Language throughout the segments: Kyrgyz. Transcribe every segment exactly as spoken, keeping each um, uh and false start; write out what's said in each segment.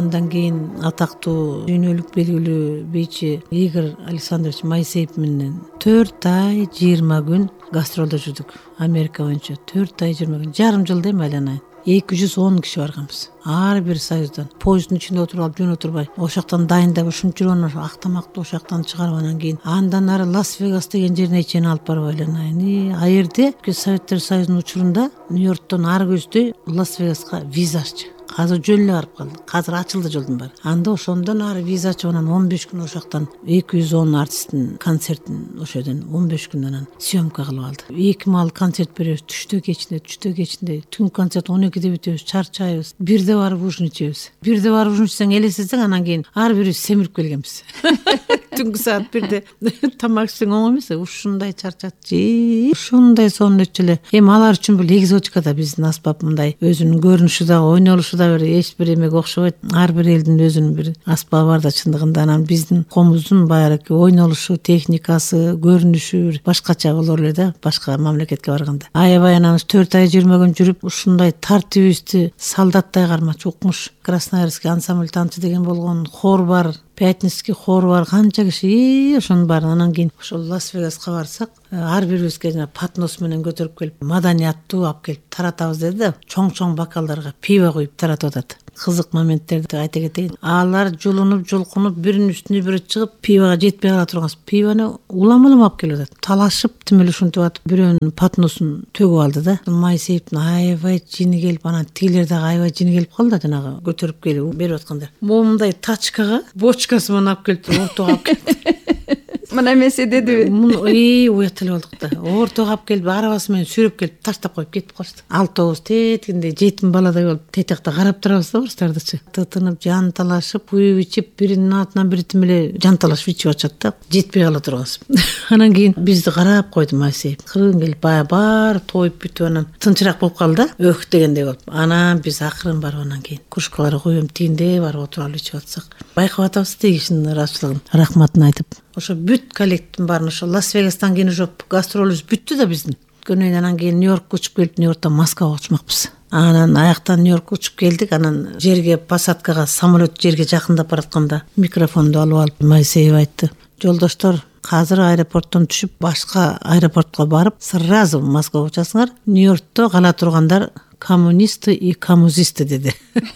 Андан кийин атактуу дүйнөлүк белгилүү бийчи Игорь Александрович Моисеев менен төрт ай жыйырма күн гастролдо жүрдүк. Америка боюнча төрт ай жыйырма күн, жарым жыл дейм айланайын. эки жүз он киши барганбыз. Ар бир союздан. Поезддин ичинде отуруп алып жөн отурбай, ошоктон дайындап ушунчалык актамакты ошоктон чыгарып анан кийин андан ары Лас-Вегас деген жерине чейин алып барып айланайын. А жерде Советтер Союзунун учурунда Нью-Йорктон ары көздөй Лас-Вегаска виза аччы. Азыр жөн эле барып калды. Азыр ачылды жолдун баары. Анда ошондон ары виза ачып анан он беш күн ошоктон эки жүз он артисттин концертин ошодон он беш күн анан съемка кылып алды. эки маал концерт беребиз, түштө кечинде, түштө кечинде. Түнкү концерт он экиде бүтөбүз, чарчайбыз. Бирде барып ужин ичебиз. Бирде барып ужин ичсең элестетсең анан кийин ар бирибиз семирип келгенбиз. Түнкү саат бирде тамак ичсең оңой эмес, ушундай чарчат жи. Ушундай сонун өтчү эле. Эми алар үчүн бул экзотика да, биздин аспап мындай өзүнүн көрүнүшү да, ойнолушу да бир эч бир эмеге окшобойт. Ар бир элдин өзүнүн бир аспабы бар да чындыгында. Анан биздин комуздун баягы ойнолушу, техникасы, көрүнүшү башкача болор эле да, башка мамлекетке барганда. Аябай анан төрт ай жыйырма күн жүрүп, ушундай тартибибизди солдаттай кармачу укмуш. Красноярский ансамбль танцы деген болгон, хор бар, Пятницкий хор бар, канча киши, ошонун баарын анан кийин ошол Лас-Вегаска барсак, ар бирибизге жана патнос менен көтөрүп келип, маданияттуу алып келип таратабыз деди да, чоң-чоң бокалдарга пиво куюп таратып атат. Кызык моменттерди айта кетейин. Алар жулунуп, жулкунуп, биринин үстүнө бири чыгып, пивога жетпей кала турган. Пивону улам-улам алып келип атат. Талашып, тим эле ушинтип атып, бирөөнүн патносун төгүп алды да. Моисеевдин аябай жини келип, анан тигилер дагы аябай жини келип калды, жанагы көтөрүп келип берип аткандар. Момундай тачкага бочкасы менен алып келип, ортого алып келди. Мына эмесе дедиби? Муну эй уят эле болдук да. Ортого алып келип, арабасы менен сүйрөп келип, таштап коюп кетип калышты. Алтообуз теткинде жетим баладай болуп, тетекте карап турабыз да орустардычы. Тытынып, жанталашып, куюп ичип, биринин атынан бири тим эле жанталашып ичип атышат да. Жетпей кала турганбыз. Анан кийин бизди карап койду Моисеев. Кырын келип, бая бар тоюп бүтүп анан тынчыраак болуп калды да, өк дегендей болуп. Анан биз акырын барып анан кийин кружкаларды коюм тигинде барып отуруп алып ичип атсак, байкап атабыз тиги кишинин ыраазычылыгын, рахматын айтып. Ошо бүт коллективдин баарын ошо Лас-Вегастан кийин уже гастролубуз бүттү да биздин. Көнөйүн анан кийин Нью-Йоркко учуп келип, Нью-Йорктон Москвага учмакпыз. Анан аяктан Нью-Йоркко учуп келдик, анан жерге посадкага, самолет жерге жакындап баратканда микрофонду алып алып Моисеев айтты: "Жолдоштор, азыр аэропорттон түшүп, башка аэропортко барып, сразу Москвага учасыңар. Нью-Йоркто кала тургандар коммунисты и коммузисты" деди.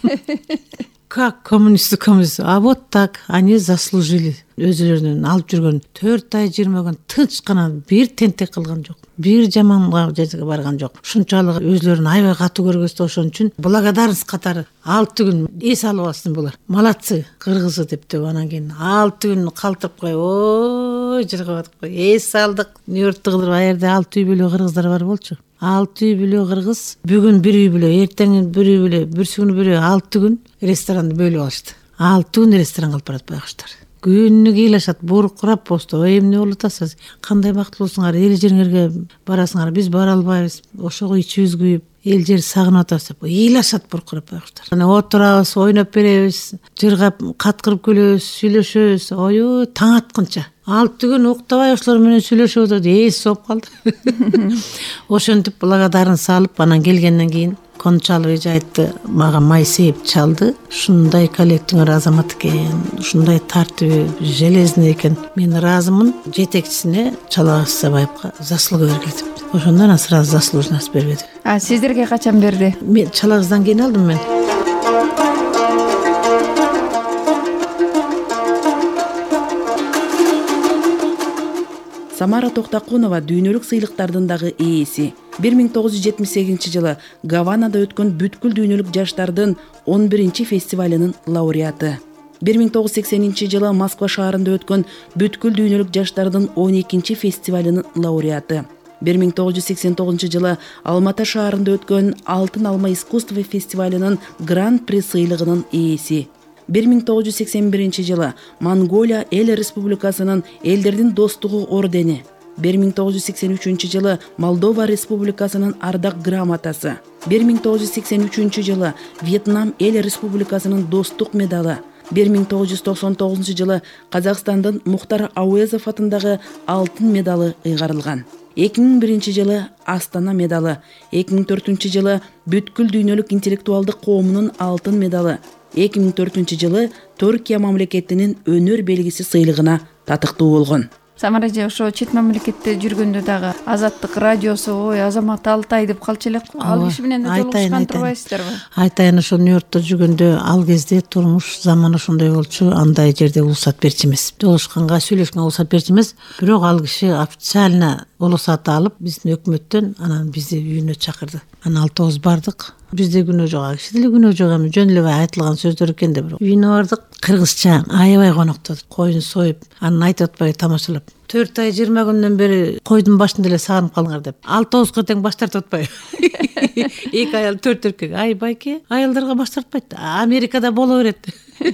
Как коммунисты, коммунисты? А вот так, они заслужили. Өзүлөрүнүн алып жүргөн төрт ай жыйырма күн тынч гана, бир тентек кылган жок, бир жаманга жерге барган жок. Ушунчалык өзүлөрүн аябай катуу көргөздү. Ошон үчүн благодарность катары алты күн эс алып алсын булар. Молодцы, кыргызы дептип анан кийин алты күн калтырып коюп, ой, жыргап атып, эс алдык. Нью-Йоркту кыдырып, а жерде алты үй бүлө кыргыздар бар болчу. алты үй бүлө кыргыз, бүгүн бир үй бүлө, эртең бир үй бүлө, бүрсү күнү бирөө, алты күн ресторанды бөлүп алышты. алты күн ресторан кылып барат байкуштар. Күнү кыйлашат, буркурап посту. Ой, эмне болуп атасыз? Кандай бактылуусуңар? Эл жериңерге барасыңар, биз бара албайбыз. Ошого ичибиз күйүп, эл жер сагынып атабыз деп ыйлашат буркурап байкуштар. Анан отурабыз, ойноп беребиз, жыргап, каткырып күлөбүз, сүйлөшөбүз. Ою, таң атканча. алты күн уктабай ошолор менен сүйлөшүп отурду, эс соп калды. Ошентип благодарын салып, анан келгенден кийин Кончалов эже айтты, мага Моисеев чалды. Ушундай коллективдин азамат экен, ушундай тартиби, железный экен. Мен ыраазымын, жетекчисине Чалак Сабаевга заслуга бергиле деп. Ошондон сразу заслуженность бербеди. А сиздерге качан берди? Мен Чалакыздан кийин алдым мен. Самара Токтакунова дүйнөлүк сыйлыктардын дагы ээси. бир миң тогуз жүз жетимиш сегизинчи жылы Гаванада өткөн бүткүл дүйнөлүк жаштардын он биринчи фестивалынын лауреаты. бир миң тогуз жүз сексенинчи жылы Москва шаарында өткөн бүткүл дүйнөлүк жаштардын он экинчи фестивалынын лауреаты. бир миң тогуз жүз сексен тогузунчу жылы Алматы шаарында өткөн Алтын алма искусство фестивалынын гран-при сыйлыгынын ээси. бир миң тогуз жүз сексен биринчи жылы Монголия Эл Республикасынын Элдердин достугу ордени. бир миң тогуз жүз сексен үчүнчү жылы Молдова Республикасынын ардак грамотасы. бир миң тогуз жүз сексен үчүнчү жылы Вьетнам Эл Республикасынын достук медалы. бир миң тогуз жүз токсон тогузунчу жылы Казакстандын Мухтар Ауезов атындагы алтын медалы ыйгарылган. эки миң биринчи жылы Астана медалы, эки миң төртүнчү жылы бүткүл дүйнөлүк интеллектуалдык коомунун алтын медалы, эки миң төртүнчү жылы Түркия мамлекетинин өнөр белгиси сыйлыгына татыктуу болгон. Самара эже ошо чет мамлекетте жүргөндө дагы Азаттык радиосу ой Азамат Алтай деп калчу элек. Ал киши менен да жолугушкан турбайсыздарбы? Айтайын, ошо Нью-Йоркто жүргөндө ал кезде турмуш заман ошондой болчу, андай жерде уруксат берчү эмес. Жолугушканга, сүйлөшкөнгө уруксат берчү эмес. Бирок ал киши официально уруксат алып, биздин өкмөттөн анан бизди үйүнө чакырды. Анан алтыбыз бардык. Бизде күнөө жок, ал кишиде күнөө жок эми, жөн эле айтылган сөздөр экен да. Бирок үйүнө бардык, кыргызча аябай коноктодук. Койун союп, анан айтып атпай тамашалап. төрт ай жыйырма күндөн бери койдун башында эле сагынып калыңар деп. алтыбызга тең баш тартып атпай. Эки аял, төрт эркек. Ай байке, аялдарга баш тартпайт. Америкада боло берет.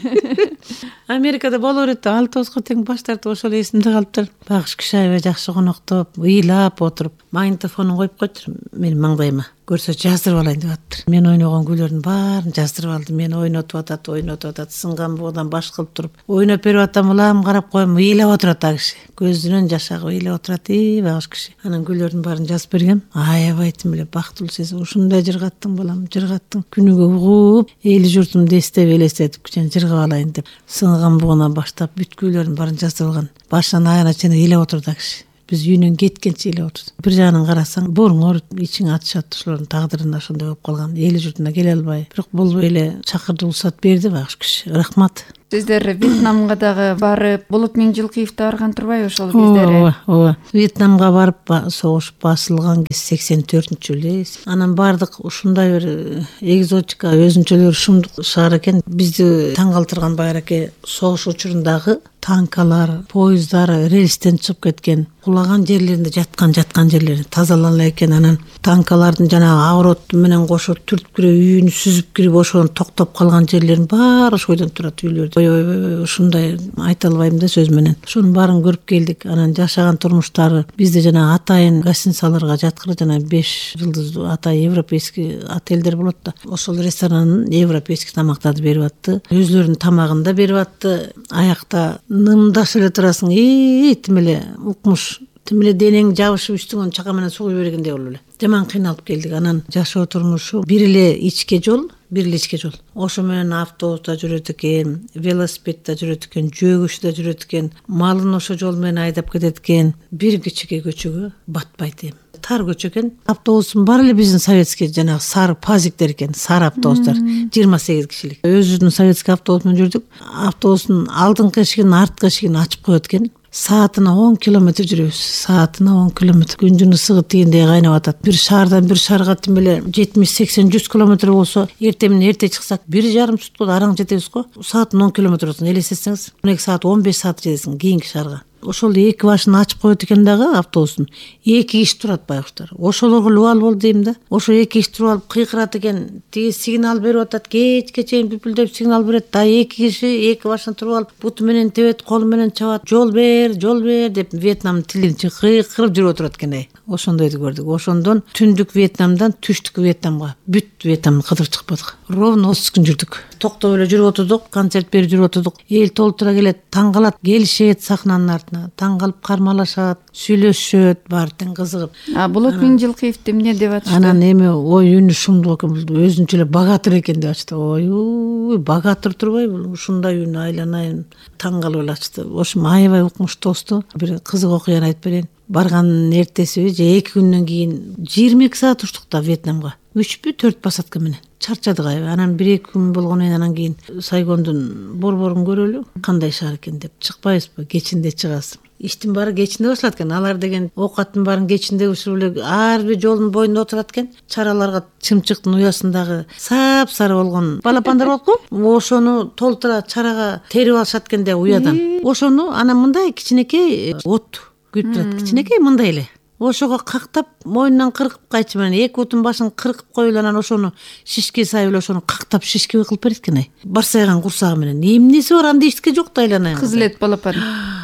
Америкада боло берет. алтыбызга тең баш тартып ошол эсимде калыптыр. Багыш киши аябай жакшы коноктоп, ыйлап отуруп, магнитофонун коюп койтур менин маңдайыма. Көрсө жаздырып алайын деп аттыр. Мен ойногон күйлөрдүн баарын жаздырып алды. Мен ойнотуп атат, ойнотуп атат, сынган бугудан баш кылып туруп, ойноп берип атам, улам карап коем, ыйлап отурат ал киши. Көзүнөн жаш агып ыйлап отурат, и багыш киши. Анан күйлөрдүн баарын жазып бергем. Аябай тим эле бактылуу сезим. Ушундай жыргаттың балам, жыргаттың. Күнүгө угуп, эли журтумду эстеп элестетип, кичине жыргап алайын деп. Сынган бугунан баштап бүт күйлөрдүн баарын жаздырып алган. Башынан аягына чейин ыйлап отурду ал киши. Биз үйүнөн кеткенче эле отурду. Бир жагынан карасаң, боруң ооруп, ичиң атышат, ошолордун тагдырында ошондой болуп калган. Эли журтуна келе албай, бирок болбой эле чакырды, уруксат берди багыш киши. Рахмат. Сиздер Вьетнамга дагы барып, Болот Миңжилкиев да барган турбайбы ошол кездери? Ооба, ооба. Вьетнамга барып, согуш басылган сексен төртүнчү жылы. Анан бардык, ушундай бир экзотика, өзүнчөлөр шумдук шаар экен. Бизди таң калтырган байраке согуш учурундагы танкалар, поездар рельстен чыгып кеткен, кулаган жерлеринде жаткан жаткан жерлери тазалана экен. Анан танкалардын жанагы агорот менен кошо түртүп кирип, үйүнү сүзүп кирип, ошон токтоп калган жерлерин баары ошойдон турат үйлөрдү. Ой, ой, ушундай айта албайм да сөз менен. Ошонун баарын көрүп келдик. Анан жашаган турмуштары бизде жана атайын гостиницаларга жаткыры, жана беш жылдыздуу атайын европейский отелдер болот да. Ошол ресторанын европейский тамактарды берип атты. Өзлөрүнүн тамагын да берип атты. Аякта нымдаш эле турасың, и тим эле укмуш, тим эле денең жабышып үстүңөн чака менен сугуй бергендей болуп эле. Жаман кыйналып келдик. Анан жашоо турмушу бир эле ичке жол, бир эле ичке жол. Ошо менен автобуста жүрөт экен, велосипедде жүрөт экен, жөгүчтө жүрөт экен, малын ошо жол менен айдап кетет экен. Бир кичике көчөгө батпайт эми. Тар көчө экен. Автобустун баары эле биздин советский жанагы сары пазиктер экен, сары автобустар, жыйырма сегиз кишилик. Өзүбүздүн советский автобус менен жүрдүк. Автобустун алдыңкы эшигин, арткы эшигин ачып коет экен. Саатына он километр жүрөбүз. Саатына он километр. Күндүн ысыгы тигиндей кайнап атат. Бир шаардан бир шаарга тим эле жетимиш сексен жүз километр болсо, эртең менен эрте чыксак, бир жарым сутка араң жетебиз го. Саатына он километр болсун, элестетсеңиз, он эки саат, он беш саат жетесиң кийинки шаарга. Ошол эки башын ачып коет экен дагы автобустун. Эки киши турат байкуштар. Ошолорго лубал болду дейм да. Ошо эки киши туруп алып кыйкырат экен. Тиги сигнал берип атат, кечке чейин бүпүлдөп сигнал берет. Да эки киши эки башын туруп алып буту менен тебет, колу менен чабат. Жол бер, жол бер деп Вьетнам тилин кыйкырып жүрүп отурат экен ай. Ошондойду көрдүк. Ошондон түндүк Вьетнамдан түштүк Вьетнамга, бүт Вьетнамды кыдырып чыкпадык. Ровно отуз күн жүрдүк. Токтоп эле жүрүп отурдук, концерт берип жүрүп отурдук. Эл толтура келет, таң калат, келишет сахнанын артына. Таң калып кармалашат, сүйлөшөт, баары тең кызыгып. А Болот Миңжилкиевди эмне деп атышты? Анан эми ой үнү шумдук экен, өзүнчө эле богатыр экен деп атышты. Ой, богатыр турбайбы? Ушундай үн айланайын, таң калып эле атышты. Ошо аябай укмуш тосту. Бир кызык окуяны айтып берейин. Барганын эртесиби же эки күндөн кийин жыйырма эки саат учтук да Вьетнамга. Үчпү төрт посадка менен. Чарчадык аябай. Анан бир эки күн болгондон кийин анан кийин Сайгондун борборун көрөлү, кандай шаар экен деп чыкпайбызбы? Кечинде чыгасың. Иштин баары кечинде башталат экен. Алар деген оокаттын баарын кечинде бышырып эле ар бир жолдун боюнда отурат экен. Чараларга чымчыктын уясындагы сап-сары болгон балапандар болот го. Ошону толтура чарага терип алышат экен да уядан. Ошону анан мындай кичинекей от күйүп турат, кичинекей мындай эле. Ошого кактап, мойнунан кыркып кайчы менен эки бутун башын кыркып коюп анан ошону шишке сайып эле ошону кактап шишке кылып берет экен ай. Барсайган курсагы менен. Эмнеси бар анда эчтеке жок да айланайын. Кызылет балапан.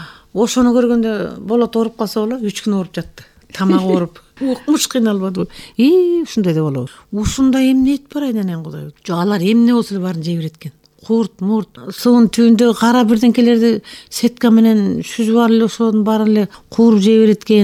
Ошону көргөндө Болот ооруп калса боло, үч күн ооруп жатты. Тамагы ооруп. Укмуш кыйналбадыбы? И, ушундай да болобу? Ушундай эмнет бар айнанайын Кудай. Жок, алар эмне болсо эле баарын жей берет экен. Курт, мурт, суунун түбүндө кара бирдеңкелерди сетка менен сүзүп алып эле ошонун баарын эле кууруп жей берет экен.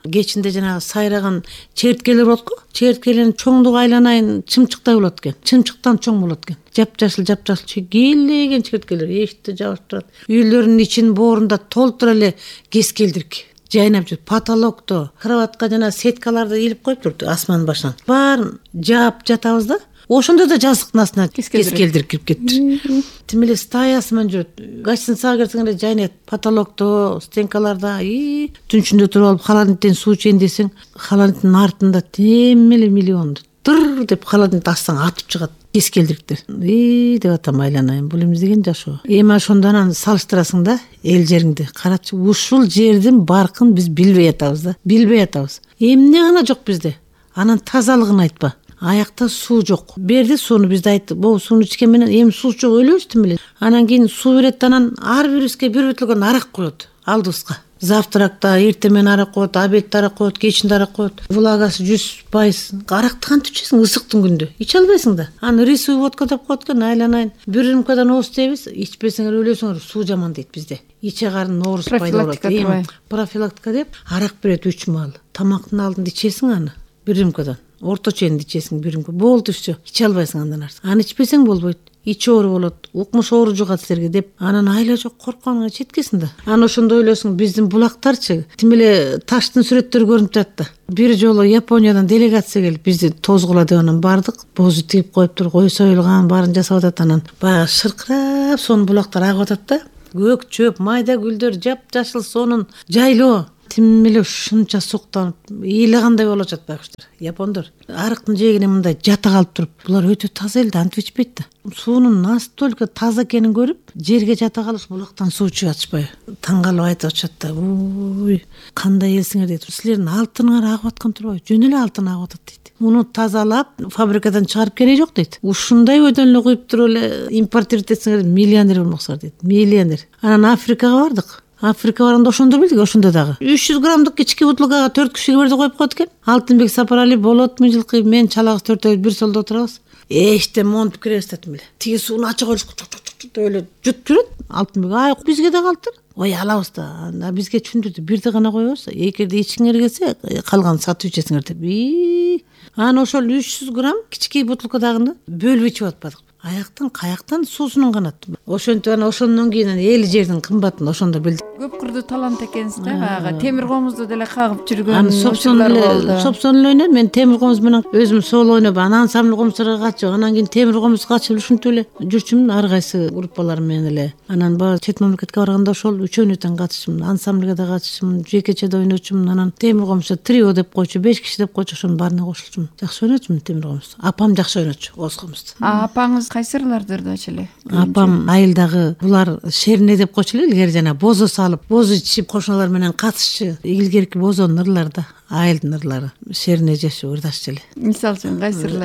кечинде жанагы сайраган черткелер болот го. Черткелердин чоңдугу айланайын чымчыктай болот экен. Чымчыктан чоң болот экен. Жапжашыл жапжашыл келеген черткелер эшикти жабышып турат. Үйлөрүнүн ичин боорунда толтура эле кескелдирик жайнап жүрүп, потолокто, кроватка жана сеткаларды илип коюп туруп, асмандын башынан баарын жаап жатабыз да. Ошондо да жазыктын астына кескелдирип кирип кетиптир. Тим эле стаясы менен жүрөт. Гостиницага кирсең эле жайнайт потолокто, стенкаларда. И түнчүндө туруп алып холодильниктен суу ичейин десең, холодильниктин артында тем эле миллион тыр деп холодильникти ачсаң атып чыгат кескелдириктер. И деп атам, айланайын, бул эмне деген жашоо. Эми ошондо анан салыштырасың да эл жериңди. Карачы, ушул жердин баркын биз билбей атабыз да. Билбей атабыз. Эмне гана жок бизде. Анан тазалыгын айтпа. Аякта суу жок. Берди сууну, бизде айтты. Бу сууну ичкен менен эми суу жок, өлөбүз тим эле. Анан кийин суу берет, анан ар бирибизге бир бөтөлгөн арак коет алдыбызга. Завтракта эртең менен арак коет, обедте арак коет, кечинде арак коет. Влагасы жүз пайыз. Аракты кантип ичесиң ысыктын күндө? Иче албайсың да. Аны рисовый водка деп коет экен, айланайын. Бир рюмкадан ооз дейбиз, ичпесеңер өлөсүңөр, суу жаман дейт бизде. Иче карын оорус пайда болот. Профилактика деп арак берет үч маал. Тамактын алдында ичесиң аны бир рюмкадан. Орточо энди ичесиң бир рюмка. Болду все. Иче албайсың андан артык. Аны ичпесең болбойт. Ич оору болот, укмуш оору жугат силерге деп, анан айла жок, коркконуңа жеткесиң да. Анан ошондо ойлосуң, биздин булактарчы тим эле таштын сүрөттөрү көрүнүп турат да. Бир жолу Япониядан делегация келип бизди тозгула деп анан бардык. Бозу тигип коюптур, кой союлган, баарын жасап атат. Анан баягы шыркырап сонун булактар агып атат да. Көк чөп, майда гүлдөр, жап-жашыл сонун жайлоо. Тим эле ушунча суктанып, ыйлагандай болуп атат байкуштар. Япондор арыктын жээгине мындай жата калып туруп, булар өтө таза элди, антип ичпейт да. Суунун настолько таза экенин көрүп, жерге жата калыш, булактан суу ичип атышпайбы. Таң калып айтып атышат да. Ой, кандай элсиңер дейт. Силердин алтыныңар агып аткан турбайбы? Жөн эле алтын агып атат дейт. Муну тазалап, фабрикадан чыгарып кереги жок дейт. Ушундай өйдөн эле куюп туруп эле импортер этсеңер миллионер болмоксуңар дейт. Миллионер. Анан Африкага бардык. Африка барганда ошондо билдик, ошондо дагы үч жүз граммдык кички бутылкага төрт кишиге бирдей коюп коет экен. Алтынбек Сапарали болотмун жылкы, мен чалагыз төртөөбүз бир столдо отурабыз. Эште монтуп киребиз да тим эле. Тиги сууну ача коюш деп эле жутуп жүрөт. Алтынбек, ай, бизге да калтыр. Ой, алабыз да. Бизге түшүндүрдү, бирди гана коебуз. Эгерде ичиңер келсе, калган сатып ичесиңер деп. Анан ошол үч жүз грамм кички бутылкадагыны бөлүп ичип атпадык. Аяктан каяктан суусунун канат. Ошентип анан ошондон кийин эл жердин кымбатын ошондо билдик. Көп курду талант экенсиз да, баягы темир комузду деле кагып жүргөн. Аны собсон эле, собсон эле ойнойм. Мен темир комуз менен өзүм соло ойноп, анан ансамбль комуздарга катышып, анан кийин темир комузга катышып ушинтип эле жүрчүмүн, ар кайсы группалар менен эле. Анан баягы чет мамлекетке барганда ошол үчөөнү тең катышым, ансамбльга да катышым, жекече да ойночумун. Анан темир комузда трио деп койчу, беш киши деп койчу, ошонун баарына кошулчумун. Жакшы ойночумун темир комуз. Апам жакшы ойночу оз комузду. А апаңыз кайсы ырлардырдачы эле? Апам айылдагы булар шерне деп койчу эле, илгери жана бозо салып, бозо ичип кошуналар менен катышчы. Илгерки бозонун ырларда, айылдын ырлары. Шерне жешип ырдашчу эле. Мисалы үчүн кайсы ырлар?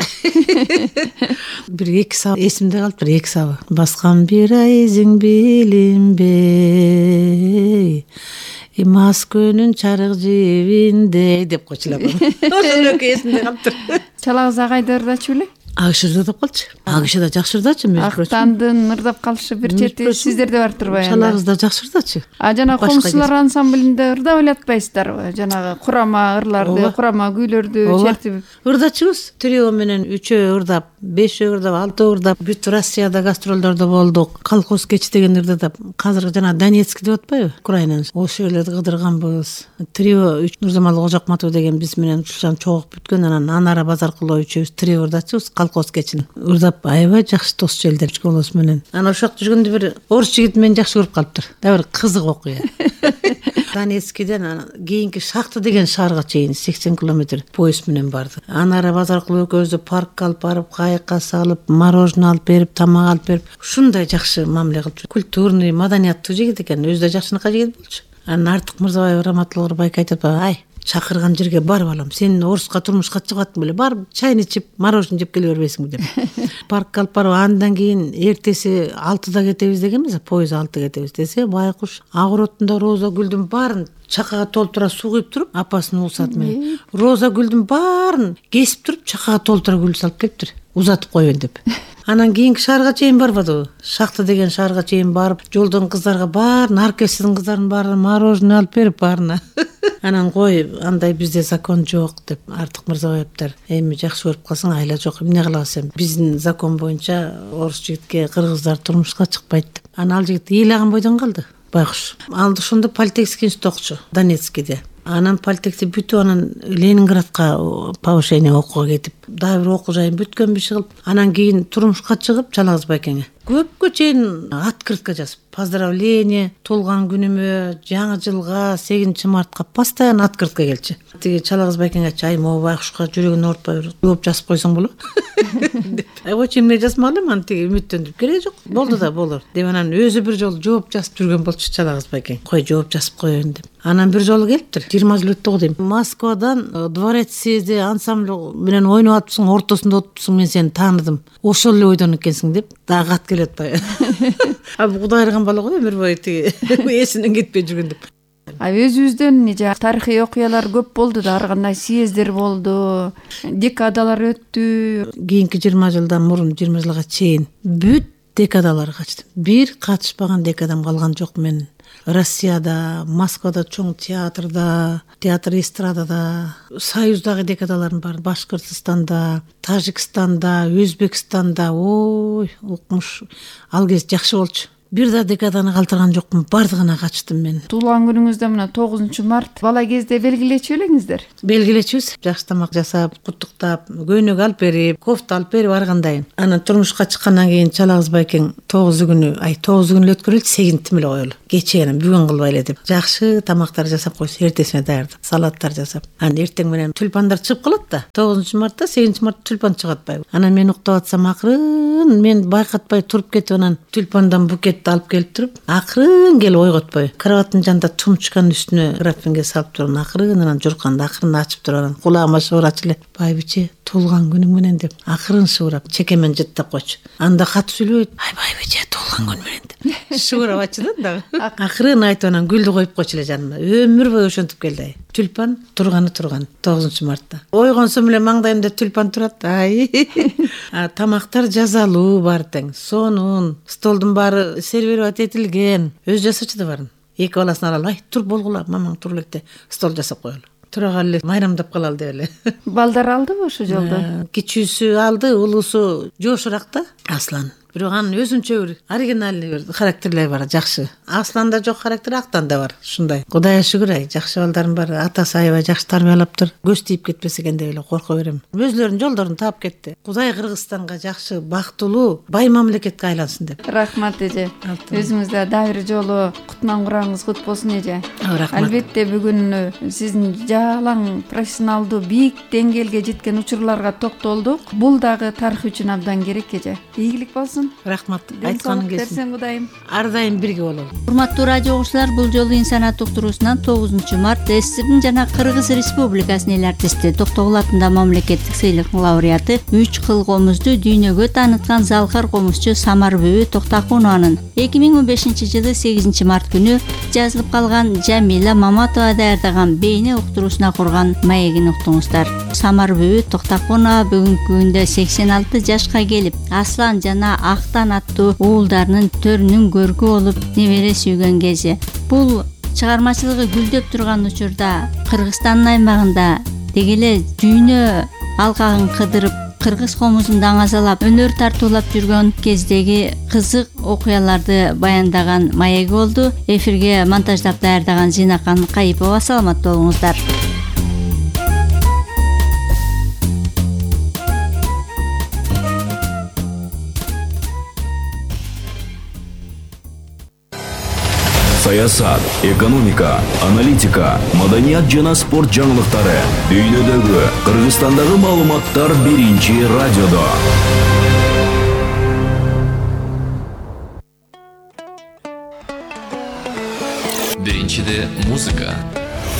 Бир эки сабы эсимде калыптыр, эки сабы. Баскан бир ай изиң билинбей, Москөнүн чарык жибинде деп койчу эле. Ошол эки эсимде калыптыр. Чалагыз агайды ырдачу беле? Агыш ырдап калчу. Агыш да жакшы ырдачу. Актандын ырдап калышы бир чети сиздерде бар турбайбы? Чалагыз да жакшы ырдачу. А жана комузчулар ансамблинде ырдап элатпайсыздарбы? Жанагы курама ырларды, курама күйлөрдү чертип ырдачубуз. Трио менен үчөө ырдап, бешөө ырдап, алтөө ырдап, бүт Россияда гастролдордо болдук. Колхоз кечи деген ырдап, азыр жана Донецк деп атпайбы? Украинанын. Ошол эле кыдырганбыз. Трио үч Нурзамал Кожокматов деген биз менен ушулчан чогуп бүткөн, анан Анара Базаркулова үчөөбүз трио ырдачубуз. Колхоз кечин ырдап, аябай жакшы досчу элдер колхоз менен. Анан ошол жүргөндө бир орус жигит мени жакшы көрүп калыптыр. Да бир кызык окуя. Донецкиден кийинки Шахта деген шаарга чейин сексен километр поезд менен барды. Анара Базаркулова экөөбүздү паркка алып барып, кайыкка салып, мороженое алып берип, тамак алып берип, ушундай жакшы мамиле кылып жүр. Культурный, маданияттуу жигит экен, өзү да жакшынакай жигит болчу. Анан Артык Мырзабаев раматылык Байка айтып, ай, чакырган жерге бар балам, сен оруска турмушка чыгаттың беле, барып чайны ичип, мороженое жеп келе бербейсиңби деп. Паркка алып барып, андан кийин эртеси алтыда кетебиз дегенбиз, поезд алты кетебиз десе, байкуш ак уротунда роза гүлдүн баарын чакага толтура суу куюп туруп, апасынын уусаты менен роза гүлдүн баарын кесип туруп, чакага толтура гүл салып келиптир, узатып коеюн деп. Анан кийинки шаарга чейин барбадыбы? Шахта деген шаарга чейин барып, жолдон кыздарга баарын, оркестрдин кыздарынын баарына мороженое алып берип баарына. Анан кой андай бизде закон жок деп Артык Мырзабаевдер эми жакшы көрүп калсаң айла жок эмне кылабыз эми биздин закон боюнча орус жигитке кыргыздар турмушка чыкпайт деп. Анан ал жигит ыйлаган бойдон калды байкуш. Ал ошондо политехский институтта окучу Донецкийде. Анан политехти бүтүп анан Ленинградка повышение окууга кетип дагы бир окуу жайын бүткөн кылып анан кийин турмушка чыгып Жалагыз Байкеңе көпкө чейин открытка жазып поздравление туулган күнүмө жаңы жылга сегизинчи мартка постоянно открытка келчү. Тиги Жалагыз Байкеңе айтчу, ай могу байкушка жүрөгүн оорутпай бир жооп жазып койсоң болот. Ай очо эмне жазмак элем, аны тиги үмүттөнүп кереги жок, болду да болор деп анан өзү бир жолу жооп жазып жүргөн болчу Жалагыз Байкең. Кой жооп жазып коеюн деп. Анан бир жолу келиптир, жыйырма жыл өттү го дейм. Москвадан дворец съезди ансамбль менен ойноп атыпсың, ортосунда отурсуң, мен сени тааныдым. Ошол эле ойдон экенсиң деп дагы кат келет атпайбы. А Кудай ырган бала го өмүр бою тиги эсинен кетпей жүргөн деп. А өзүбүздөн эже тарыхый окуялар көп болду да, ар кандай съездер болду, декадалар өттү. Кийинки жыйырма жылдан мурун жыйырма жылга чейин бүт декадалар качтым. Бир катышпаган декадам калган жок менин. Россияда, Москвада, чоң театрда, театр эстрадада, Союздагы декадаларым бар. Башкортостанда, Тажикстанда, Өзбекстанда, ой, укмуш. Ал кез жакшы болчу. Бир да декаданы калтырган жокмун, бардыгына качтым мен. Туулган күнүңүздө мына тогузунчу март бала кезде белгилечү элеңиздер? Белгилечүбүз, жакшы тамак жасап, куттуктап, көйнөк алып берип, кофта алып берип аргандайын. Анан турмушка чыккандан кийин Жалагыз Байкең тогузу күнү, ай тогузу күнү өткөрөлдү, сегизинтим эле коелу. Кечээ бүгүн кылбай эле деп. Жакшы тамактар жасап койсо, эртесине даярдап, салаттар жасап. Анан эртең менен тюльпандар чыгып калат да. тогузунчу мартта, сегизинчи мартта тюльпан чыгат атпайбы. Анан мен уктап атсам акырын, мен байкатпай туруп кетип анан тюльпандан букет алып келип туруп, акырын келип ойготпой, кроваттын жанында чумчканын үстүнө графинге салып туруп, акырын анан журканды акырын ачып туруп, анан кулагыма шыбырачы эле, байбиче, туулган күнүң менен деп, акырын шыбырап, чекемен жыттап койчу. Анда кат сүйлөбөйт, ай байбиче, туулган күн менен деп. Шыбырап ачы да дагы. Акырын айтып анан гүлдү коюп койчу эле жаныма. Өмүр бою ошентип келди. Тюльпан турганы турган тогузунчу мартта. Ойгонсом эле маңдайымда тюльпан турат. Ай. Тамактар жазалуу бар тең. Сонун, столдун баары сервировать этилген. Өз жасачу да барын. Эки баласын алалы, ай тур болгула, мамаң тур электе стол жасап коелу. Тура калып эле майрамдап калалы деп эле. Балдар алдыбы ошол жолдо? Кичүүсү алды, улуусу жошураак да. Аслан. Бирок анын өзүнчө бир оригинальный бир характерлери бар, жакшы. Асланда жок характер, Актанда бар, ушундай. Кудайга шүгүр, ай, жакшы балдарым бар. Атасы аябай жакшы тарбиялаптыр. Көз тийип кетпесе экен деп эле корко берем. Өзүлөрүнүн жолдорун таап кетти. Кудай Кыргызстанга жакшы, бактылуу, бай мамлекетке айлансын деп. Рахмат эже. Өзүңүздө дагы бир жолу кутман кураңыз кут болсун эже. Рахмат. Албетте бүгүн сиздин жалаң профессионалдуу бийик деңгээлге жеткен учурларга токтолдук. Бул дагы тарых үчүн абдан керек эже. Ийгилик болсун. Рахмат. Айтканың келсин. Кудайым. Ар дайым бирге бололу. Урматтуу радио угуучулар, бул жолу инсаният уктуруусунан тогузунчу март СССРдин жана Кыргыз Республикасынын эл артисти, Токтогул атындагы мамлекеттик сыйлыктын лауреаты, үч кыл комузду дүйнөгө тааныткан залкар комузчу Самарбүбү Токтакунованын эки миң он бешинчи жылы сегизинчи март күнү жазылып калган Жамиля Маматова даярдаган бейне уктуруусуна курган маегин уктуңуздар. Самарбүбү Токтакунова бүгүнкү күндө сексен алты жашка келип, Аслан жана Актан аттуу уулдарынын төрүнүн көркү болуп небере сүйгөн кези. Бул чыгармачылыгы гүлдөп турган учурда Кыргызстандын аймагында деги эле дүйнө алкагын кыдырып, кыргыз комузун даңазалап, өнөр тартуулап жүргөн кездеги кызык окуяларды баяндаган маеги болду. Эфирге монтаждап даярдаган Зинакан Кайыпова. Саламат болуңуздар. Саясат, экономика, аналитика, маданият жана спорт жаңылыктары, дүйнөдөгү, Кыргызстандагы маалыматтар биринчи радиодо. Биринчиде музыка,